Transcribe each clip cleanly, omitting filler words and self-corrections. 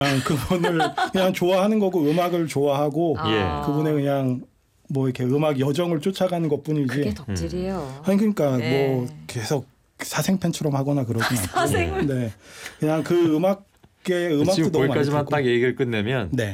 그분을 그냥 좋아하는 거고 음악을 좋아하고 예. 그분의 그냥 뭐 이렇게 음악 여정을 쫓아가는 것뿐이지. 그게 덕질이에요. 아니 그러니까 네. 뭐 계속 사생 팬처럼 하거나 그러진 않고. 사생을. 네. 그냥 그 음악도 그 지금 너무 많이 거기까지만 듣고. 딱 얘기를 끝내면 네.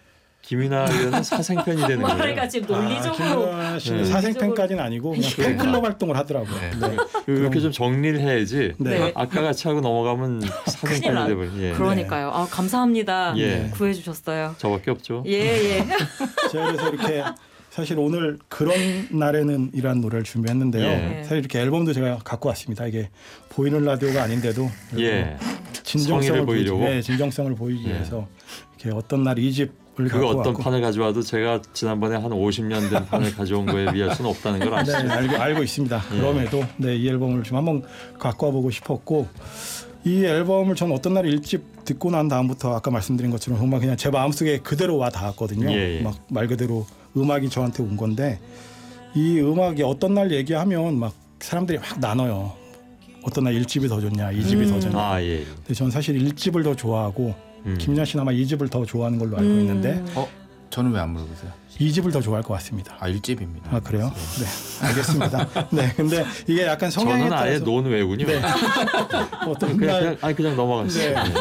김윤아 의원은 사생팬이 되는 거예요. 말가 지금 논리적으로. 김윤아 씨는 네. 사생 팬까지는 아니고 그냥 그러니까. 팬클럽 활동을 하더라고요. 네. 이렇게 좀 정리를 해야지. 네. 아까 같이 하고 넘어가면 큰일 사생팬이 나. 돼버려. 예. 그러니까요. 아, 감사합니다. 예. 구해주셨어요. 저밖에 없죠. 예. 제가 그래서 이렇게 사실 오늘 그런 날에는 이란 노래를 준비했는데요. 예. 사실 이렇게 앨범도 제가 갖고 왔습니다. 이게 보이는 라디오가 아닌데도 예. 진정성을 성의를 보이려고? 네, 진정성을 보이기 예. 위해서 이렇게 어떤 날 이 집을 그 갖고 어떤 왔고. 판을 가져와도 제가 지난번에 한 50년 된 판을 가져온 거에 비할 수는 없다는 걸 네, 아시죠? 알고 있습니다. 예. 그럼에도 네, 이 앨범을 좀 한번 갖고 와보고 싶었고 이 앨범을 전 어떤 날 1집 듣고 난 다음부터 아까 말씀드린 것처럼 정말 그냥 제 마음속에 그대로 와 닿았거든요. 예. 막 말 그대로 음악이 저한테 온 건데 이 음악이 어떤 날 얘기하면 막 사람들이 막 나눠요. 어떤 날 1집이 더 좋냐 2집이 더 좋냐. 아 예. 근데 전 사실 1집을 더 좋아하고 김윤아 씨는 아마 2집을 더 좋아하는 걸로 알고 있는데 저는 왜 안 물어보세요? 2집을 더 좋아할 것 같습니다. 1집입니다. 아 그래요? 네, 알겠습니다. 네, 근데 이게 약간 성향에 저는 아예 따라서 논외군요. 네. 어떤 그냥 날 그냥 넘어갔어요. 네.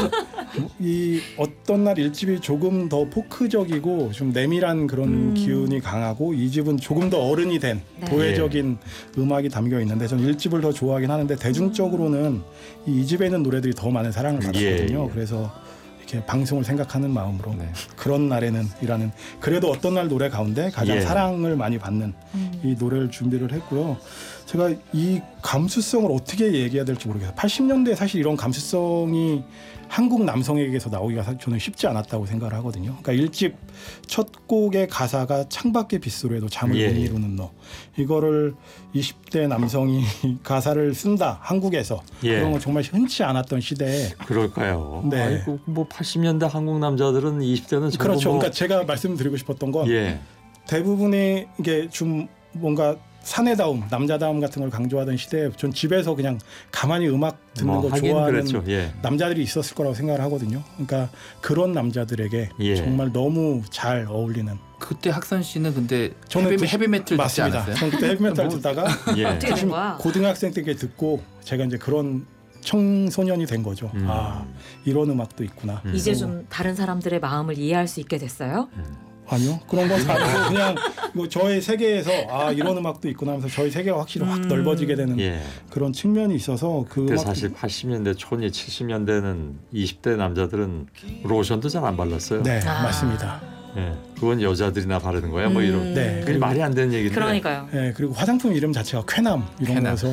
이 어떤 날 1집이 조금 더 포크적이고 좀 내밀한 그런 기운이 강하고 2집은 조금 더 어른이 된 네. 도회적인 음악이 담겨 있는데 저는 1집을 더 좋아하긴 하는데 대중적으로는 이 2집에 있는 노래들이 더 많은 사랑을 받았거든요. 예. 그래서 이렇게 방송을 생각하는 마음으로 네. 그런 날에는 이라는 그래도 어떤 날 노래 가운데 가장 예. 사랑을 많이 받는 이 노래를 준비를 했고요. 제가 이 감수성을 어떻게 얘기해야 될지 모르겠어요. 80년대에 사실 이런 감수성이 한국 남성에게서 나오기가 저는 쉽지 않았다고 생각을 하거든요. 그러니까 1집 첫 곡의 가사가 창밖의 빗소리에도 잠을 예. 못 이루는 너. 이거를 20대 남성이 가사를 쓴다. 한국에서. 예. 그런 건 정말 흔치 않았던 시대에. 그럴까요? 네. 아이고, 뭐 80년대 한국 남자들은 20대는 전부 그렇죠. 뭐 그러니까 제가 말씀드리고 싶었던 건 예. 대부분이 이게 좀 뭔가 사내다움, 남자다움 같은 걸 강조하던 시대에 전 집에서 그냥 가만히 음악 듣는 뭐 거 하긴 좋아하는 그랬죠. 예. 남자들이 있었을 거라고 생각을 하거든요. 그러니까 그런 남자들에게 예. 정말 너무 잘 어울리는. 그때 학선 씨는 근데 저는 헤비메탈 듣지 맞습니다. 않았어요? 저는 그때 헤비메탈 듣다가 예. 어떻게 된 거야? 고등학생 때 듣고 제가 이제 그런 청소년이 된 거죠. 아, 이런 음악도 있구나. 이제 좀 다른 사람들의 마음을 이해할 수 있게 됐어요? 아니요. 그런 건 아니고 그냥 뭐 저의 세계에서 아 이런 음악도 있구나 하면서 저희 세계가 확실히 확 넓어지게 되는 예. 그런 측면이 있어서 그 근데 음악 사실 80년대 초니 70년대는 20대 남자들은 로션도 잘 안 발랐어요. 네 아. 맞습니다. 예. 그건 여자들이나 바르는 거야. 뭐 이런. 네, 그게 그리고- 말이 안 되는 얘기인데. 그러니까요. 네, 그리고 화장품 이름 자체가 쾌남 이런 쾌남. 거여서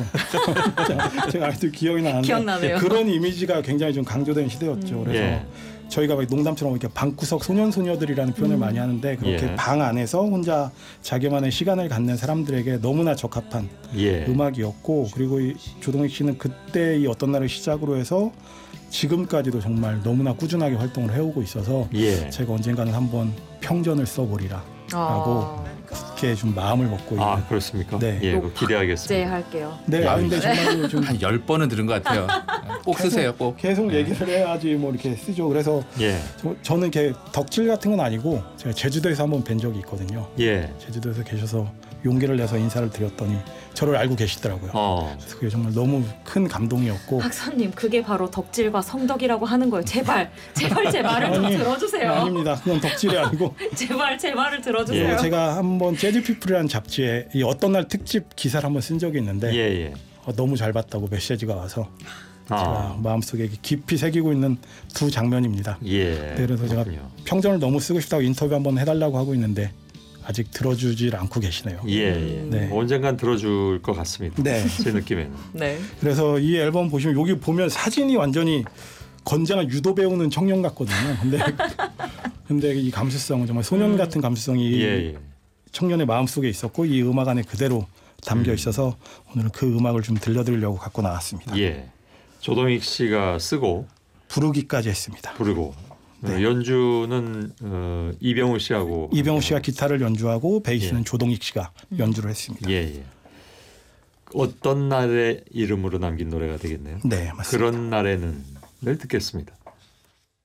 제가 아직도 기억이 나는데 기억나네요. 그런 이미지가 굉장히 좀 강조된 시대였죠. 그래서 예. 저희가 막 농담처럼 이렇게 방구석 소년 소녀들이라는 표현을 많이 하는데 그렇게 예. 방 안에서 혼자 자기만의 시간을 갖는 사람들에게 너무나 적합한 예. 음악이었고 그리고 이 조동익 씨는 그때 이 어떤 날을 시작으로 해서 지금까지도 정말 너무나 꾸준하게 활동을 해오고 있어서 예. 제가 언젠가는 한번 평전을 써보리라 라고 그렇게 좀 마음을 먹고 있는 아 그렇습니까? 네. 예, 그거 기대하겠습니다. 네, 할게요. 네, 아 근데 정말로 좀 한 10번은 들은 것 같아요. 꼭 쓰세요. 꼭. 계속 얘기를 해야지 뭐 이렇게 쓰죠. 그래서 예, 저는 이렇게 덕질 같은 건 아니고 제가 제주도에서 한번 뵌 적이 있거든요. 예. 제주도에서 계셔서 용기를 내서 인사를 드렸더니 저를 알고 계시더라고요. 그래서 그게 정말 너무 큰 감동이었고 박사님, 그게 바로 덕질과 성덕이라고 하는 거예요. 제발 제 말을 좀 아니, 들어주세요. 아닙니다. 그건 덕질이 아니고 제발 제 말을 들어주세요. 예. 제가 한번 재즈피플이라는 잡지에 이 어떤 날 특집 기사를 한번 쓴 적이 있는데 예, 예. 너무 잘 봤다고 메시지가 와서 아, 제가 마음속에 깊이 새기고 있는 두 장면입니다. 예. 네, 그래서 제가 그렇군요. 평전을 너무 쓰고 싶다고 인터뷰 한번 해달라고 하고 있는데 아직 들어주질 않고 계시네요. 예, 예. 네. 언젠간 들어줄 것 같습니다. 네. 제 느낌에는. 네. 그래서 이 앨범 보시면 여기 보면 사진이 완전히 건장한 유도 배우는 청년 같거든요. 근데 이 감수성은 정말 소년 같은 감수성이 예, 예. 청년의 마음속에 있었고 이 음악 안에 그대로 담겨 있어서 오늘은 그 음악을 좀 들려드리려고 갖고 나왔습니다. 예. 조동익 씨가 쓰고 부르기까지 했습니다. 부르고 네. 연주는 이병우 씨하고 이병우 씨가 기타를 연주하고 베이스는 예. 조동익 씨가 연주를 했습니다. 예, 예. 어떤 날의 이름으로 남긴 노래가 되겠네요. 네, 맞습니다. 그런 날에는 늘 듣겠습니다.